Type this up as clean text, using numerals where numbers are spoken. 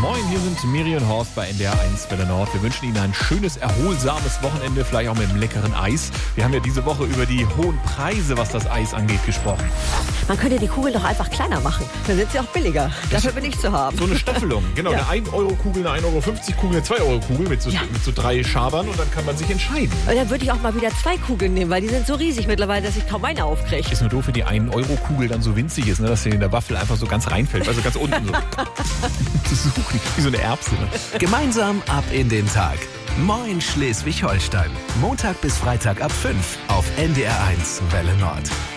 Moin, hier sind Miri und Horst bei NDR 1 Welle Nord. Wir wünschen Ihnen ein schönes, erholsames Wochenende, vielleicht auch mit einem leckeren Eis. Wir haben ja diese Woche über die hohen Preise, was das Eis angeht, gesprochen. Man könnte die Kugel doch einfach kleiner machen. Dann sind sie auch billiger. Dafür bin ich zu haben. So eine Staffelung, genau. Ja. Eine 1-Euro-Kugel, eine 1,50-Euro-Kugel, eine 2-Euro-Kugel mit so 3 Schabern und dann kann man sich entscheiden. Und dann würde ich auch mal wieder 2 Kugeln nehmen, weil die sind so riesig mittlerweile, dass ich kaum eine aufkriege. Ist nur doof, wenn die 1-Euro-Kugel dann so winzig ist, ne, dass sie in der Waffel einfach so ganz reinfällt, also ganz unten so. Zu suchen, wie so eine Erbse. Ne? Gemeinsam ab in den Tag. Moin Schleswig-Holstein. Montag bis Freitag ab 5 auf NDR 1 Welle Nord.